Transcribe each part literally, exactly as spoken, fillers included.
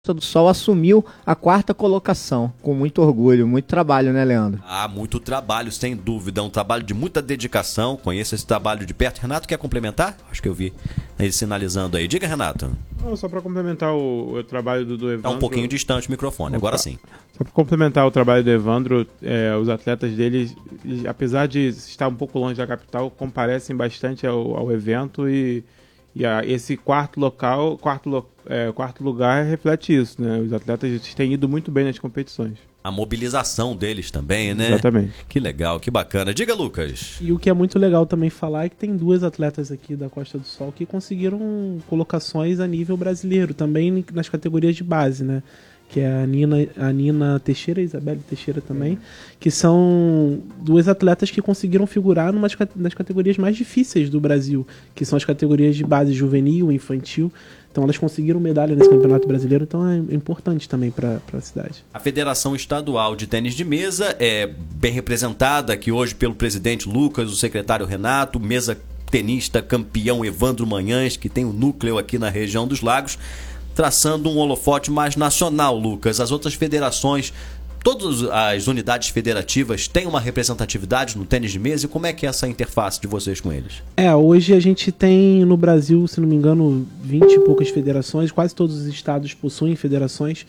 Costa do Sol assumiu a quarta colocação, com muito orgulho, muito trabalho, né, Leandro? Ah, muito trabalho, sem dúvida, um trabalho de muita dedicação, conheço esse trabalho de perto. Renato, quer complementar? Acho que eu vi ele sinalizando aí. Diga, Renato. Não, só para complementar o, o trabalho do, do Evandro... Está um pouquinho distante o microfone, agora sim. Só para complementar o trabalho do Evandro, é, os atletas dele, apesar de estar um pouco longe da capital, comparecem bastante ao, ao evento e... E a, esse quarto local, quarto, lo, é, quarto lugar reflete isso, né? Os atletas têm ido muito bem nas competições. A mobilização deles também, né? Exatamente. Que legal, que bacana. Diga, Lucas. E o que é muito legal também falar é que tem duas atletas aqui da Costa do Sol que conseguiram colocações a nível brasileiro, também nas categorias de base, né? Que é a Nina, a Nina Teixeira e a Isabelle Teixeira também, que são duas atletas que conseguiram figurar numa das categorias mais difíceis do Brasil, que são as categorias de base juvenil, infantil. Então elas conseguiram medalha nesse Campeonato Brasileiro, então é importante também para a cidade. A Federação Estadual de Tênis de Mesa é bem representada aqui hoje pelo presidente Lucas, o secretário Renato, mesa tenista campeão Evandro Manhães, que tem um núcleo aqui na região dos Lagos, traçando um holofote mais nacional, Lucas. As outras federações, todas as unidades federativas têm uma representatividade no tênis de mesa, e como é que é essa interface de vocês com eles? É, hoje a gente tem no Brasil, se não me engano, vinte e poucas federações, quase todos os estados possuem federações,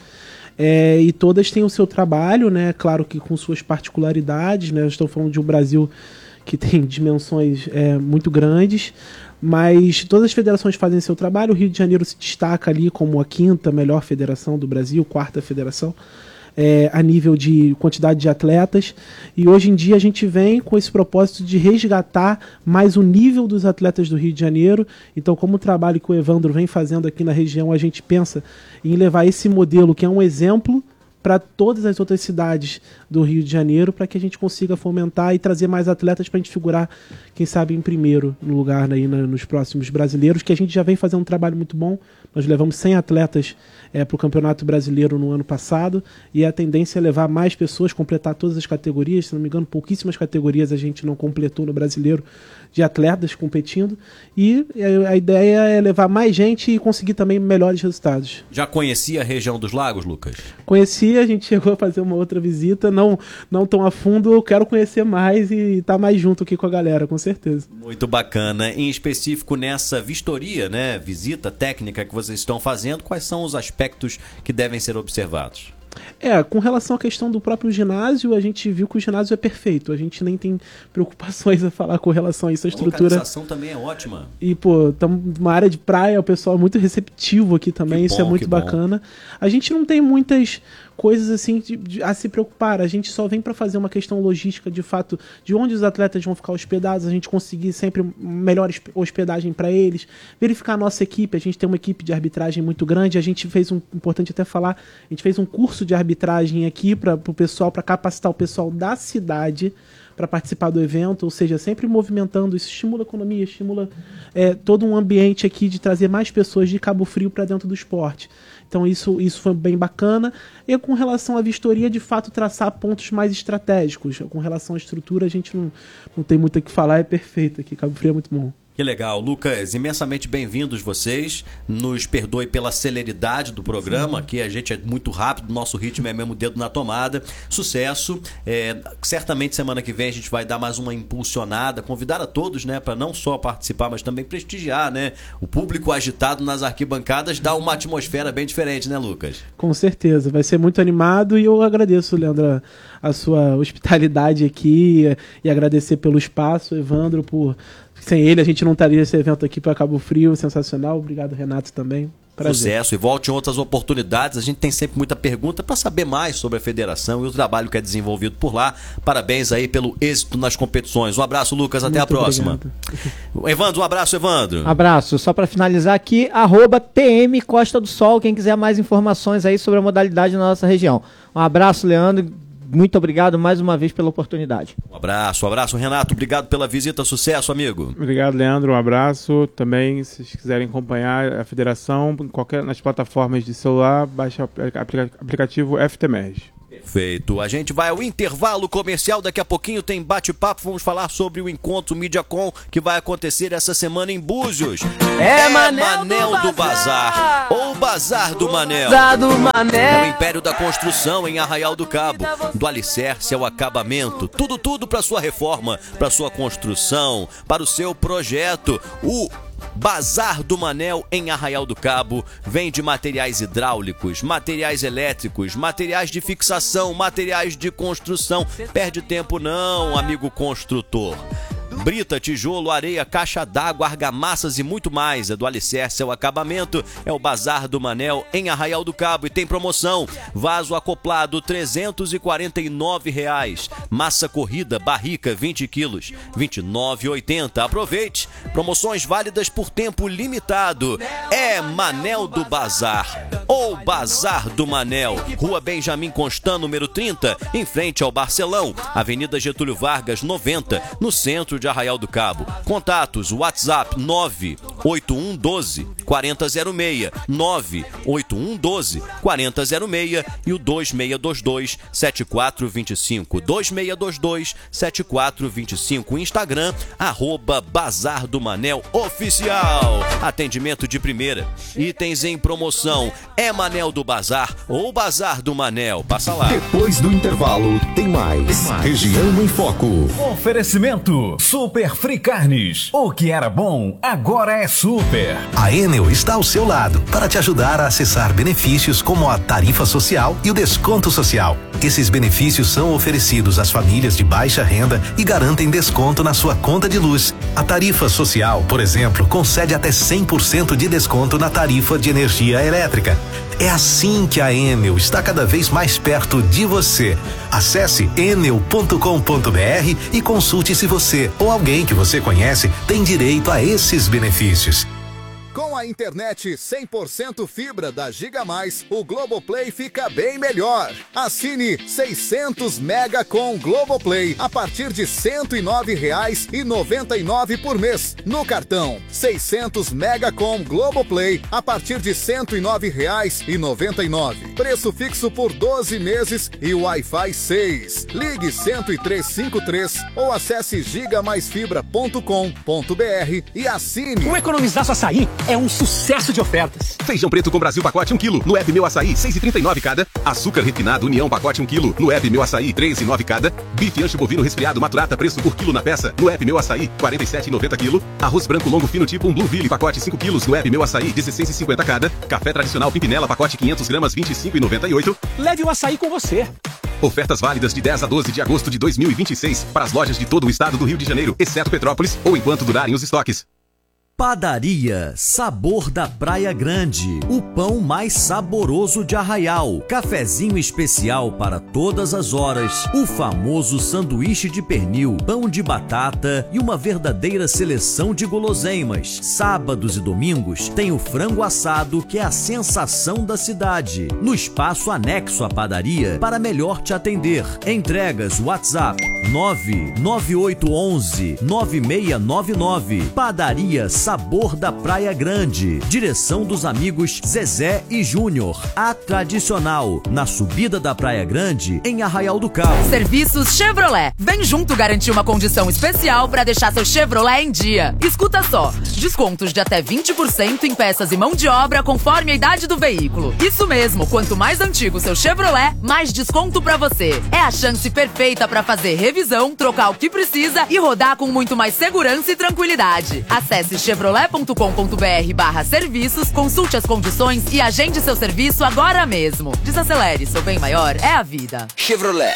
é, e todas têm o seu trabalho, né? Claro que com suas particularidades, né? Estou falando de um Brasil que tem dimensões é, muito grandes, mas todas as federações fazem seu trabalho. O Rio de Janeiro se destaca ali como a quinta melhor federação do Brasil, quarta federação, é, a nível de quantidade de atletas, e hoje em dia a gente vem com esse propósito de resgatar mais o nível dos atletas do Rio de Janeiro. Então, como o trabalho que o Evandro vem fazendo aqui na região, a gente pensa em levar esse modelo, que é um exemplo, para todas as outras cidades do Rio de Janeiro, para que a gente consiga fomentar e trazer mais atletas para a gente figurar, quem sabe, em primeiro no lugar aí, na, nos próximos brasileiros, que a gente já vem fazendo um trabalho muito bom. Nós levamos cem atletas é, para o Campeonato Brasileiro no ano passado, e a tendência é levar mais pessoas, completar todas as categorias. Se não me engano, pouquíssimas categorias a gente não completou no Brasileiro de atletas competindo, e a ideia é levar mais gente e conseguir também melhores resultados. Já conhecia a região dos Lagos, Lucas? Conhecia, a gente chegou a fazer uma outra visita, não, não tão a fundo. Eu quero conhecer mais e estar mais junto aqui com a galera, com certeza. Muito bacana. Em específico nessa vistoria, né, visita técnica que vocês estão fazendo, quais são os aspectos que devem ser observados? É, com relação à questão do próprio ginásio, a gente viu que o ginásio é perfeito. A gente nem tem preocupações a falar com relação a isso. A, a estrutura... localização também é ótima. E, pô, estamos numa área de praia, o pessoal é muito receptivo aqui também, que isso bom, é muito bacana. A gente não tem muitas coisas assim de, de, a se preocupar. A gente só vem para fazer uma questão logística, de fato, de onde os atletas vão ficar hospedados, a gente conseguir sempre melhor hospedagem para eles, verificar a nossa equipe. A gente tem uma equipe de arbitragem muito grande. A gente fez um, importante até falar, a gente fez um curso de arbitragem aqui para o pessoal, para capacitar o pessoal da cidade para participar do evento, ou seja, sempre movimentando. Isso estimula a economia, estimula é, todo um ambiente aqui de trazer mais pessoas de Cabo Frio para dentro do esporte. Então isso, isso foi bem bacana. E com relação à vistoria, de fato, traçar pontos mais estratégicos. Com relação à estrutura, a gente não, não tem muito o que falar, é perfeito aqui. Cabo Frio é muito bom. Que legal. Lucas, imensamente bem-vindos vocês. Nos perdoe pela celeridade do programa, aqui a gente é muito rápido, nosso ritmo é mesmo dedo na tomada. Sucesso. É, certamente semana que vem a gente vai dar mais uma impulsionada, convidar a todos, né, para não só participar, mas também prestigiar, né? O público agitado nas arquibancadas dá uma atmosfera bem diferente, né, Lucas? Com certeza, vai ser muito animado, e eu agradeço, Leandro, a sua hospitalidade aqui, e agradecer pelo espaço, Evandro, por... Sem ele, a gente não estaria esse evento aqui para Cabo Frio. Sensacional. Obrigado, Renato, também. Prazer. Sucesso, e volte em outras oportunidades. A gente tem sempre muita pergunta para saber mais sobre a federação e o trabalho que é desenvolvido por lá. Parabéns aí pelo êxito nas competições. Um abraço, Lucas. Até Muito a próxima. Obrigado. Evandro, um abraço, Evandro. Abraço. Só para finalizar aqui, arroba T M Costa do Sol, quem quiser mais informações aí sobre a modalidade na nossa região. Um abraço, Leandro. Muito obrigado mais uma vez pela oportunidade. Um abraço, um abraço, Renato. Obrigado pela visita. Sucesso, amigo. Obrigado, Leandro. Um abraço. Também, se vocês quiserem acompanhar a federação, em qualquer, nas plataformas de celular, baixa o aplica- aplicativo F T M E R G. Perfeito. A gente vai ao intervalo comercial. Daqui a pouquinho tem bate-papo. Vamos falar sobre o encontro MediaCom que vai acontecer essa semana em Búzios. É, é Manel, Manel do, do Bazar. Bazar. Ou Bazar do Manel. Bazar do Manel. É o Império da Construção em Arraial do Cabo. Do alicerce ao acabamento. Tudo, tudo para sua reforma, para sua construção, para o seu projeto. O Bazar do Manel em Arraial do Cabo vende materiais hidráulicos, materiais elétricos, materiais de fixação, materiais de construção. Perde tempo não, amigo construtor. Brita, tijolo, areia, caixa d'água, argamassas e muito mais. É do alicerce ao acabamento. É o Bazar do Manel em Arraial do Cabo e tem promoção. Vaso acoplado trezentos e quarenta e nove reais. Massa corrida barrica vinte quilos, vinte e nove reais e oitenta centavos. Aproveite. Promoções válidas por tempo limitado. É Manel do Bazar ou Bazar do Manel. Rua Benjamin Constant, número trinta, em frente ao Barcelão. Avenida Getúlio Vargas, noventa, no centro de Arraial do Cabo. Contatos: WhatsApp nove oito um um doze quatro zero seis, nove oito um um doze quatro zero seis e o dois seis dois dois sete quatro dois cinco, dois seis dois dois sete quatro dois cinco. Instagram, arroba Bazar do Manel Oficial. Atendimento de primeira. Itens em promoção. É Manel do Bazar ou Bazar do Manel. Passa lá. Depois do intervalo, tem mais. Região em Foco. Oferecimento Super Free Carnes. O que era bom, agora é super. A Enel está ao seu lado para te ajudar a acessar benefícios como a tarifa social e o desconto social. Esses benefícios são oferecidos às famílias de baixa renda e garantem desconto na sua conta de luz. A tarifa social, por exemplo, concede até cem por cento de desconto na tarifa de energia elétrica. É assim que a Enel está cada vez mais perto de você. Acesse enel ponto com ponto br e consulte se você ou alguém que você conhece tem direito a esses benefícios. Com a internet cem por cento fibra da Giga Mais, o Globoplay fica bem melhor. Assine seiscentos mega com Globoplay a partir de cento e nove reais e noventa e nove centavos por mês. No cartão, seiscentos mega com Globoplay a partir de cento e nove reais e noventa e nove centavos. Preço fixo por doze meses e Wi-Fi seis. Ligue cento e três cinquenta e três ou acesse giga mais fibra ponto com ponto br e assine. O Economizar Sua Açaí é um sucesso de ofertas. Feijão preto com Brasil pacote um quilo, no app Meu Açaí seis reais e trinta e nove cada. Açúcar refinado União pacote um quilo, no app Meu Açaí três reais e nove cada. Bife ancho bovino resfriado Maturata preço por quilo na peça, no app Meu Açaí quarenta e sete reais e noventa quilo. Arroz branco longo fino tipo um Blueville pacote cinco quilos, no app Meu Açaí dezesseis reais e cinquenta cada. Café tradicional Pimpinela pacote quinhentos gramas vinte e cinco reais e noventa e oito. Leve o açaí com você. Ofertas válidas de dez a doze de agosto de dois mil e vinte e seis para as lojas de todo o estado do Rio de Janeiro, exceto Petrópolis, ou enquanto durarem os estoques. Padaria Sabor da Praia Grande, o pão mais saboroso de Arraial, cafezinho especial para todas as horas, o famoso sanduíche de pernil, pão de batata e uma verdadeira seleção de guloseimas. Sábados e domingos tem o frango assado, que é a sensação da cidade, no espaço anexo à padaria para melhor te atender. Entregas WhatsApp nove nove oito um um nove seis nove nove. Padaria Sabor da Praia Grande, direção dos amigos Zezé e Júnior, a tradicional, na subida da Praia Grande, em Arraial do Cabo. Serviços Chevrolet. Vem junto garantir uma condição especial para deixar seu Chevrolet em dia. Escuta só, descontos de até vinte por cento em peças e mão de obra conforme a idade do veículo. Isso mesmo, quanto mais antigo seu Chevrolet, mais desconto para você. É a chance perfeita para fazer revisão, trocar o que precisa e rodar com muito mais segurança e tranquilidade. Acesse chevrolet ponto com ponto br barra serviços, consulte as condições e agende seu serviço agora mesmo. Desacelere, seu bem maior é a vida. Chevrolet.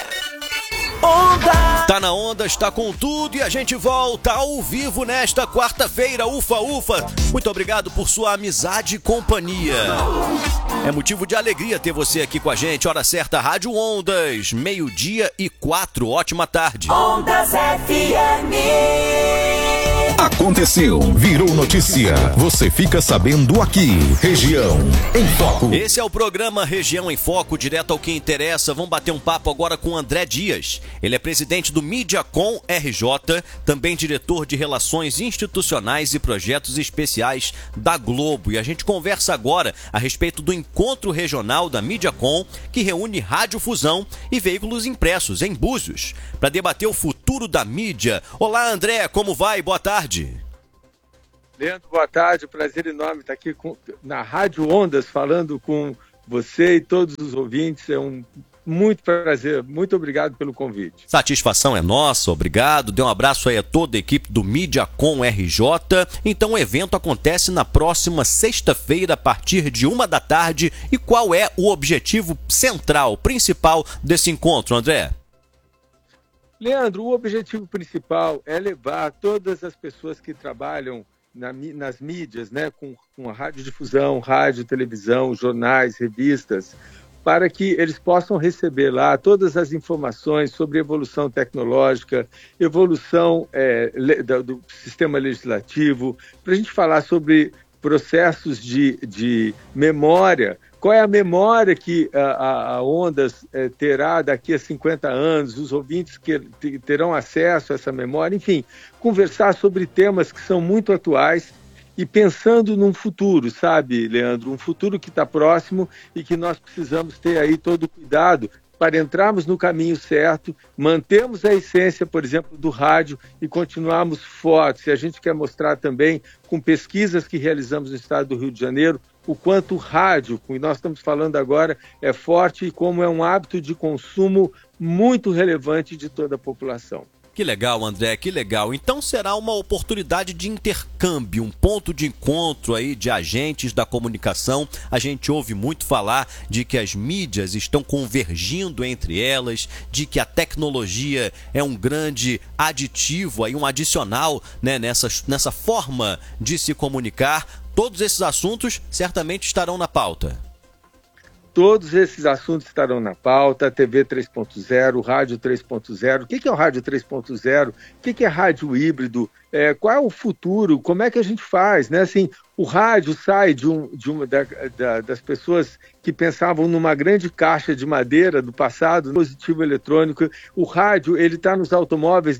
Onda! Tá na onda, está com tudo e a gente volta ao vivo nesta quarta-feira. Ufa, ufa! Muito obrigado por sua amizade e companhia. É motivo de alegria ter você aqui com a gente. Hora certa, Rádio Ondas, meio-dia e quatro. Ótima tarde. Ondas F M. Aconteceu, virou notícia. Você fica sabendo aqui. Região em Foco. Esse é o programa Região em Foco, direto ao que interessa. Vamos bater um papo agora com o André Dias. Ele é presidente do MediaCom R J, também diretor de Relações Institucionais e Projetos Especiais da Globo. E a gente conversa agora a respeito do encontro regional da MediaCom, que reúne Rádiofusão e veículos impressos em Búzios, para debater o futuro da mídia. Olá, André, como vai? Boa tarde. Leandro, boa tarde. Prazer enorme estar aqui com, na Rádio Ondas, falando com você e todos os ouvintes. É um muito prazer. Muito obrigado pelo convite. Satisfação é nossa, obrigado. Dê um abraço aí a toda a equipe do MediaCom R J. Então o evento acontece na próxima sexta-feira, a partir de uma da tarde. E qual é o objetivo central, principal desse encontro, André? Leandro, o objetivo principal é levar todas as pessoas que trabalham na, nas mídias, né, com, com a radiodifusão, rádio, televisão, jornais, revistas, para que eles possam receber lá todas as informações sobre evolução tecnológica, evolução é, do, do sistema legislativo, para a gente falar sobre processos de, de memória. Qual é a memória que a, a Ondas eh, terá daqui a cinquenta anos, os ouvintes que terão acesso a essa memória, enfim, conversar sobre temas que são muito atuais e pensando num futuro, sabe, Leandro? Um futuro que está próximo e que nós precisamos ter aí todo o cuidado para entrarmos no caminho certo, mantermos a essência, por exemplo, do rádio e continuarmos fortes. E a gente quer mostrar também, com pesquisas que realizamos no estado do Rio de Janeiro, o quanto o rádio, que nós estamos falando agora, é forte e como é um hábito de consumo muito relevante de toda a população. Que legal, André, que legal. Então será uma oportunidade de intercâmbio, um ponto de encontro aí de agentes da comunicação. A gente ouve muito falar de que as mídias estão convergindo entre elas, de que a tecnologia é um grande aditivo, aí, um adicional, né, nessa, nessa forma de se comunicar. Todos esses assuntos certamente estarão na pauta. Todos esses assuntos estarão na pauta, T V três ponto zero, Rádio três ponto zero. O que é o Rádio três ponto zero? O que é rádio híbrido? É, qual é o futuro? Como é que a gente faz? Né? Assim, o rádio sai de, um, de uma da, da, das pessoas que pensavam numa grande caixa de madeira do passado, dispositivo eletrônico. O rádio ele está nos automóveis